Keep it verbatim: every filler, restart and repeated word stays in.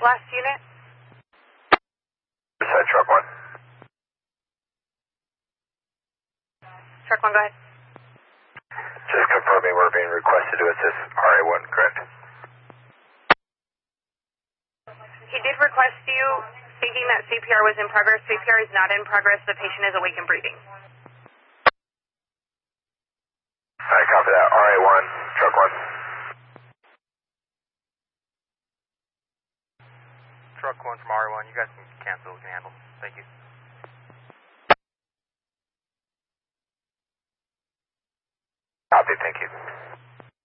Last unit. Side truck one. Truck one, go ahead. Just confirming we're being requested to assist R A one, correct? He did request you, thinking that C P R was in progress. C P R is not in progress. The patient is awake and breathing. I copy that. R A one, truck one. Truck one from R A one, you guys can cancel, we can handle. Thank you.